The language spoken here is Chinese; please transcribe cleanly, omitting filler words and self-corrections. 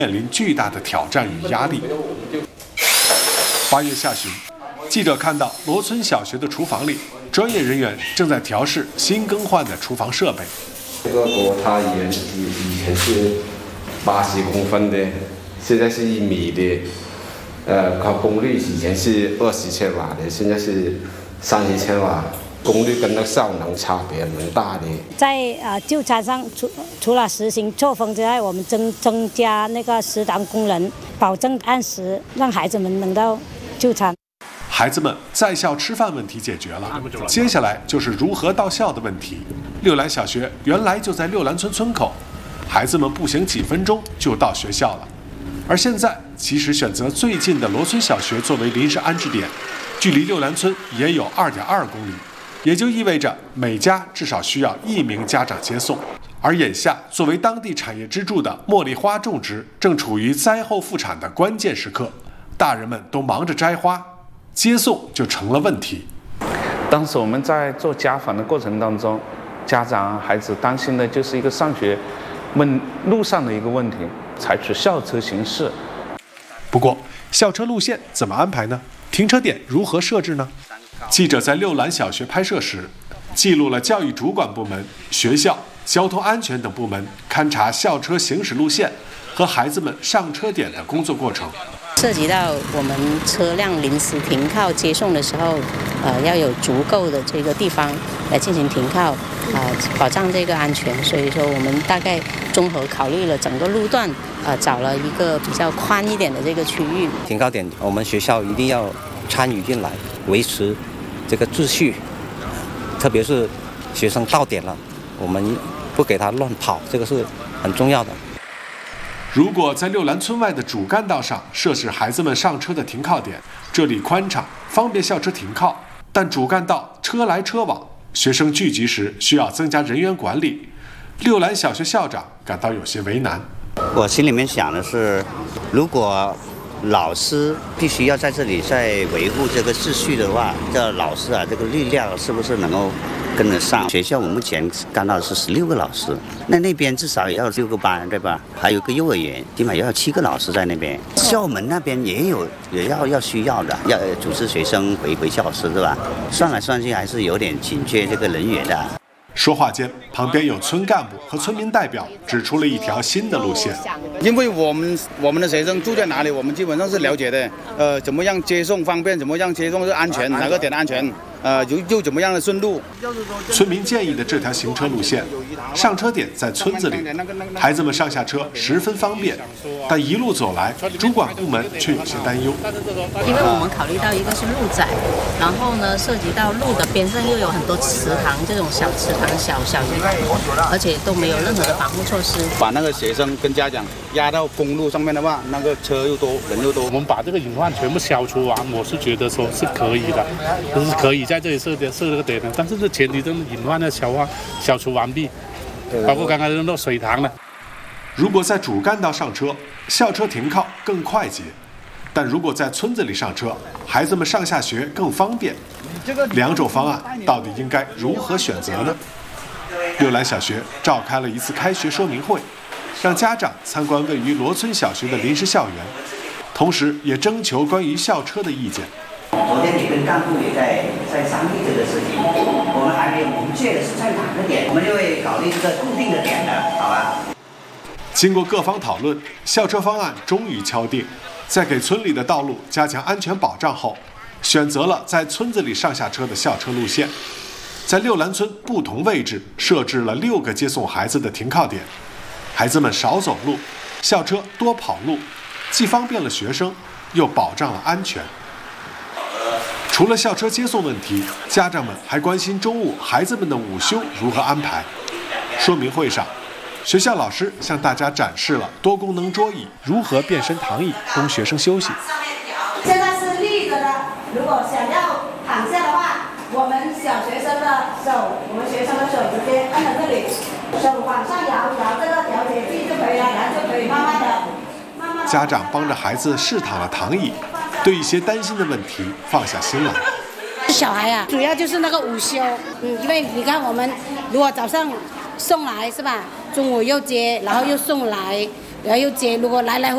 面临巨大的挑战与压力。8月下旬，记者看到罗村小学的厨房里，专业人员正在调试新更换的厨房设备。 这个锅它以前是80公分的，现在是1米的。它功率以前是20千瓦的，现在是30千瓦，功率跟那效能差别蛮大的。 在就餐上，除了实行作风之外，我们增加那个食堂工人，保证按时让孩子们能到就餐。 孩子们在校吃饭问题解决了，接下来就是如何到校的问题。六兰小学原来就在六兰村村口，孩子们步行几分钟就到学校了。而现在，即使选择最近的罗村小学作为临时安置点，距离六兰村也有2.2公里，也就意味着每家至少需要1名家长接送。而眼下，作为当地产业支柱的茉莉花种植正处于灾后复产的关键时刻，大人们都忙着摘花，接送就成了问题。 当时我们在做家访的过程当中，家长孩子担心的就是一个上学路上的一个问题，采取校车形式。 不过，校车路线怎么安排呢？停车点如何设置呢？记者在六兰小学拍摄时，记录了教育主管部门、学校、交通安全等部门勘察校车行驶路线和孩子们上车点的工作过程。 涉及到我们车辆临时停靠接送的时候，要有足够的这个地方来进行停靠，保障这个安全。所以说，我们大概综合考虑了整个路段，找了一个比较宽一点的这个区域。 停靠点，我们学校一定要参与进来，维持这个秩序。特别是学生到点了，我们不给他乱跑，这个是很重要的。 如果在六兰村外的主干道上设置孩子们上车的停靠点，这里宽敞，方便校车停靠，但主干道车来车往，学生聚集时需要增加人员管理。六兰小学校长感到有些为难。 我心里面想的是，如果老师必须要在这里再维护这个秩序的话，这老师这个力量是不是能够跟得上？学校我目前干到的是16个老师，那边至少也要6个班，对吧？还有个幼儿园，起码也要7个老师在那边。校门那边也要需要的，要组织学生回教室，对吧？算来算去还是有点紧缺这个人员的。 说话间，旁边有村干部和村民代表指出了一条新的路线。 因为我们的学生住在哪里，我们基本上是了解的。怎么样接送方便，怎么样接送是安全，哪个点安全，又怎么样的顺路。 村民建议的这条行车路线，上车点在村子里，孩子们上下车十分方便。但一路走来，主管部门却有些担忧。 因为我们考虑到一个是路窄，然后呢涉及到路的边上又有很多池塘，这种小池塘、小鱼塘，而且都没有任何的防护措施。 把那个学生跟家长压到公路上面的话，那个车又多，人又多。 我们把这个隐患全部消除完，我是觉得说是可以的，就是可以在这里设这个点的。但是这前提，这个隐患要消除完毕，包括刚刚扔到水塘了。 如果在主干道上车，校车停靠更快捷；但如果在村子里上车，孩子们上下学更方便。两种方案到底应该如何选择呢？六兰小学召开了一次开学说明会，让家长参观位于罗村小学的临时校园，同时也征求关于校车的意见。 昨天你跟干部也在商议这个事情，我们还没有明确的是在哪个点，我们就会考虑这个固定的点的，好吧？ 经过各方讨论，校车方案终于敲定。在给村里的道路加强安全保障后，选择了在村子里上下车的校车路线。在六兰村不同位置设置了6个接送孩子的停靠点，孩子们少走路，校车多跑路，既方便了学生，又保障了安全。除了校车接送问题，家长们还关心中午孩子们的午休如何安排。说明会上，学校老师向大家展示了多功能桌椅如何变身躺椅，供学生休息。 现在是立着的，如果想要躺下的话，我们小学生的手，我们学生的手直接按在这里，手往上摇这个调节器就可以了，然后就可以慢慢的。 家长帮着孩子试躺了躺椅，对一些担心的问题放下心来。 小孩主要就是那个午休，因为你看我们如果早上送来是吧，中午又接，然后又送来，然后又接，如果来回